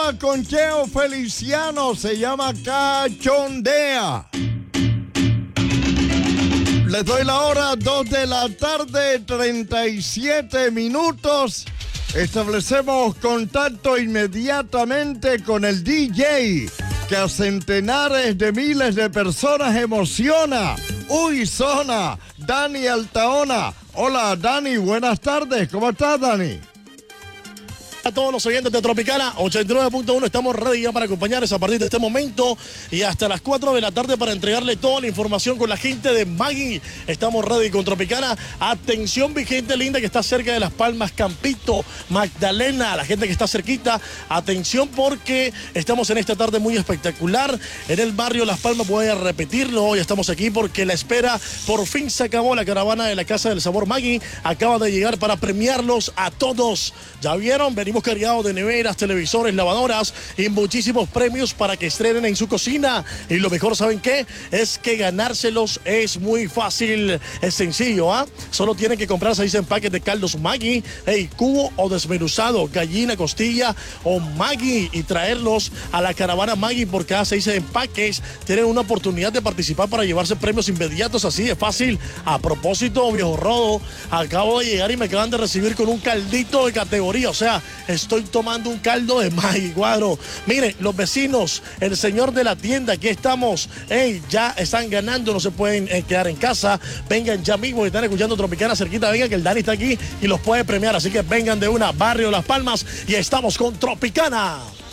Arroba Concheo Feliciano, se llama Cachondea. Les doy la hora, 2 de la tarde, 37 minutos. Establecemos contacto inmediatamente con el DJ que a centenares de miles de personas emociona. ¡Uy, zona! Dani Altaona. Hola, Dani, buenas tardes. ¿Cómo estás, Dani? A todos los oyentes de Tropicana 89.1, estamos ready ya para acompañarles a partir de este momento y hasta las 4 de la tarde para entregarle toda la información con la gente de Maggi. Estamos ready con Tropicana. Atención, mi gente linda que está cerca de Las Palmas, Campito, Magdalena, la gente que está cerquita. Atención porque estamos en esta tarde muy espectacular en el barrio Las Palmas. Voy a repetirlo, hoy estamos aquí porque la espera por fin se acabó. La caravana de la Casa del Sabor Maggi acaba de llegar para premiarlos a todos. ¿Ya vieron? Venimos cargados de neveras, televisores, lavadoras y muchísimos premios para que estrenen en su cocina. Y lo mejor, ¿saben qué? Es que ganárselos es muy fácil, es sencillo, ¿ah? Solo tienen que comprar 6 empaques de caldos Maggi, cubo o desmenuzado, gallina, costilla o Maggi y traerlos a la caravana Maggi. Por cada 6 empaques tienen una oportunidad de participar para llevarse premios inmediatos, así de fácil. A propósito, viejo Rodo, acabo de llegar y me acaban de recibir con un caldito de categoría, o sea, estoy tomando un caldo de Maggi, cuadro. Mire, los vecinos, el señor de la tienda, aquí estamos. Ya están ganando, no se pueden quedar en casa. Vengan ya mismo, que están escuchando Tropicana cerquita. Vengan, que el Dani está aquí y los puede premiar. Así que vengan de una, barrio Las Palmas, y estamos con Tropicana.